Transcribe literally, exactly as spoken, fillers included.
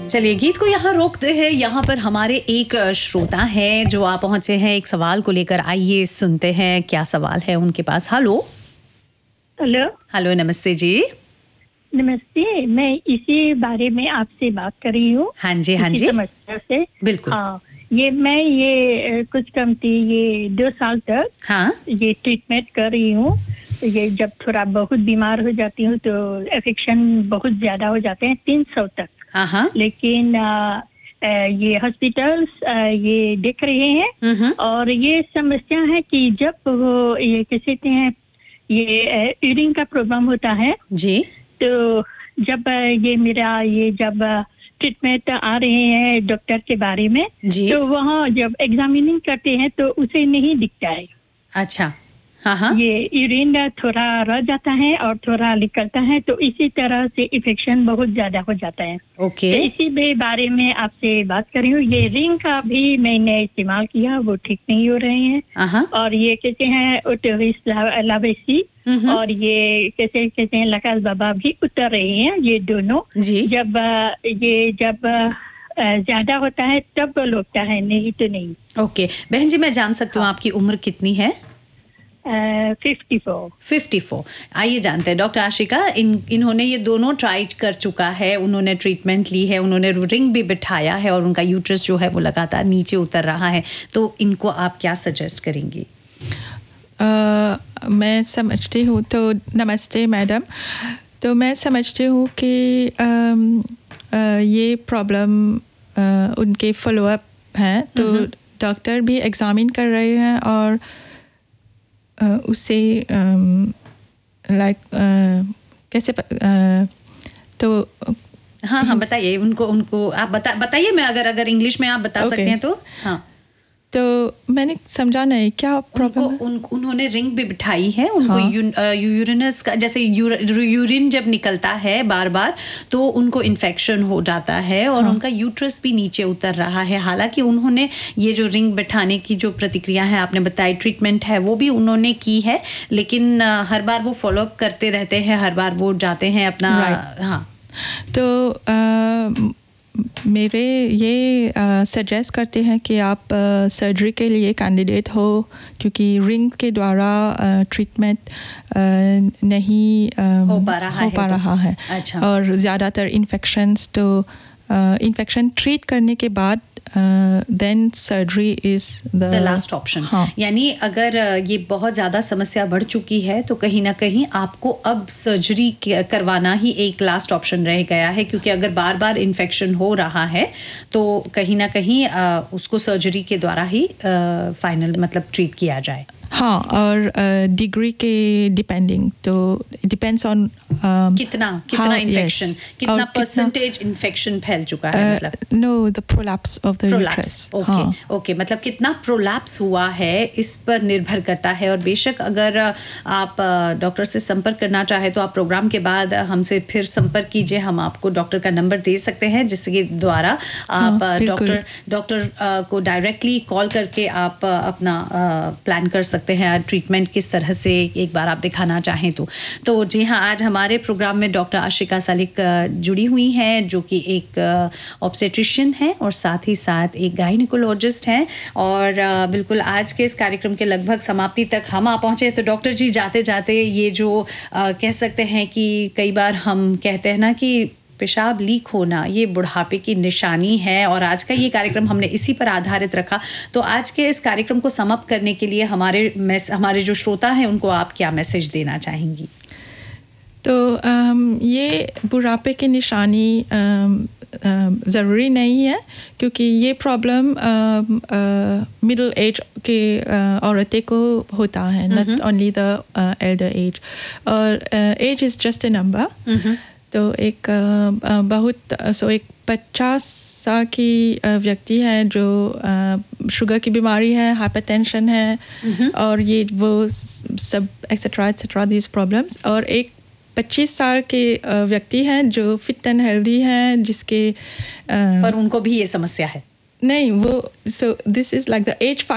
चलिए गीत को यहाँ रोकते हैं। यहाँ पर हमारे एक श्रोता हैं जो आप पहुंचे हैं एक सवाल को लेकर। आइए सुनते हैं क्या सवाल है उनके पास। हेलो हेलो हेलो नमस्ते जी। नमस्ते, मैं इसी बारे में आपसे बात कर रही हूँ। हाँ जी हाँ जी समस्या से बिल्कुल। हाँ, ये मैं ये कुछ कम थी ये दो साल तक हाँ ये ट्रीटमेंट कर रही हूँ। ये जब थोड़ा बहुत बीमार हो जाती हूँ तो इन्फेक्शन बहुत ज्यादा हो जाते हैं, तीन सौ तक। हाँ लेकिन आ, आ, ये हॉस्पिटल्स ये देख रहे हैं और ये समस्या है कि जब वो ये किसी हैं ये यूरिन का प्रॉब्लम होता है जी, तो जब ये मेरा ये जब ट्रीटमेंट आ रहे हैं डॉक्टर के बारे में जी। तो वहाँ जब एग्जामिनिंग करते हैं तो उसे नहीं दिखता है। अच्छा हाँ हाँ ये यूरिन थोड़ा रह जाता है और थोड़ा निकलता है, तो इसी तरह से इन्फेक्शन बहुत ज्यादा हो जाता है। ओके तो इसी के बारे में आपसे बात कर रही हूँ। ये रिंग का भी मैंने इस्तेमाल किया, वो ठीक नहीं हो रहे हैं। हाँ और ये कहते हैं ओटोरिस लावेसी और ये कैसे कहते हैं लकास बाबा भी उतर रहे हैं। ये दोनों जी जब ये जब ज्यादा होता है तब लगता है, नहीं तो नहीं। ओके बहन जी, मैं जान सकती हूँ आपकी उम्र कितनी है? Fifty four fifty four. आइए जानते हैं डॉक्टर आशिका, इन इन्होंने ये दोनों ट्राई कर चुका है, उन्होंने ट्रीटमेंट ली है, उन्होंने रिंग भी बिठाया है और उनका यूट्रस जो है वो लगातार नीचे उतर रहा है, तो इनको आप क्या सजेस्ट करेंगी? uh, मैं समझती हूँ तो नमस्ते मैडम, तो मैं समझती हूँ कि um, uh, ये प्रॉब्लम uh, उनके फॉलोअप हैं, तो डॉक्टर भी एग्जामिन कर रहे हैं और Uh, उसे लाइक um, like, uh, कैसे uh, तो हाँ हाँ बताइए उनको उनको आप बता बताइए मैं अगर अगर इंग्लिश में आप बता okay. सकते हैं तो हाँ। तो मैंने समझा नहीं क्या प्रॉब्लम उनको उन, उन्होंने रिंग भी बिठाई है, उनको हाँ. यू, यूरिनस का जैसे यूर, यूरिन जब निकलता है बार बार तो उनको इन्फेक्शन हो जाता है और हाँ. उनका यूट्रस भी नीचे उतर रहा है। हालांकि उन्होंने ये जो रिंग बिठाने की जो प्रतिक्रिया है आपने बताई, ट्रीटमेंट है वो भी उन्होंने की है, लेकिन हर बार वो फॉलोअप करते रहते हैं, हर बार वो जाते हैं अपना right. हाँ तो आ, मेरे ये सजेस्ट करते हैं कि आप सर्जरी के लिए कैंडिडेट हो, क्योंकि रिंग के द्वारा ट्रीटमेंट नहीं आ, हो पा रहा हो है, पा तो, रहा है अच्छा। और ज़्यादातर इन्फेक्शंस तो इन्फेक्शन ट्रीट करने के बाद then surgery is the last option. यानी अगर ये बहुत ज़्यादा समस्या बढ़ चुकी है तो कहीं ना कहीं आपको अब सर्जरी करवाना ही एक लास्ट ऑप्शन रह गया है, क्योंकि अगर बार बार इन्फेक्शन हो रहा है तो कहीं ना कहीं आ, उसको सर्जरी के द्वारा ही फाइनल मतलब ट्रीट किया जाए। हाँ, और डिग्री के डिपेंडिंग तो डिपेंड्स ऑन कितना कितना इन्फेक्शन, कितना परसेंटेज इन्फेक्शन फैल चुका है, मतलब know the prolapse of the uterus. Okay okay, मतलब कितना प्रोलैप्स हुआ है इस पर निर्भर करता है। और बेशक अगर आप डॉक्टर से संपर्क करना चाहे तो आप प्रोग्राम के बाद हमसे फिर संपर्क कीजिए, हम आपको डॉक्टर का नंबर दे सकते हैं जिसके द्वारा आप डॉक्टर डॉक्टर को डायरेक्टली कॉल करके आप अपना प्लान कर सकते हैं ट्रीटमेंट किस तरह से एक बार आप दिखाना चाहें तो। तो जी हाँ, आज हमारे प्रोग्राम में डॉक्टर आशिका सालिक जुड़ी हुई हैं जो कि एक ऑब्स्टेट्रिशियन है और साथ ही साथ एक गायनिकोलॉजिस्ट हैं। और बिल्कुल आज के इस कार्यक्रम के लगभग समाप्ति तक हम आ पहुँचे। तो डॉक्टर जी जाते जाते ये जो आ, कह सकते हैं कि कई बार हम कहते हैं ना कि पेशाब लीक होना ये बुढ़ापे की निशानी है, और आज का ये कार्यक्रम हमने इसी पर आधारित रखा। तो आज के इस कार्यक्रम को समाप्त करने के लिए हमारे हमारे जो श्रोता हैं उनको आप क्या मैसेज देना चाहेंगी? तो um, ये बुढ़ापे की निशानी ज़रूरी um, uh, नहीं है, क्योंकि ये प्रॉब्लम मिडिल एज के औरतें को होता है, not only the Elder as. और as is just a number. तो एक बहुत सो एक पचास साल की व्यक्ति है जो शुगर की बीमारी है, हाइपरटेंशन है और ये वो सब एक्सेट्रा एक्सेट्रा दिस प्रॉब्लम्स, और एक पच्चीस साल के व्यक्ति हैं जो फिट एंड हेल्दी हैं जिसके पर उनको भी ये समस्या है नहीं, वो so this is like the age factor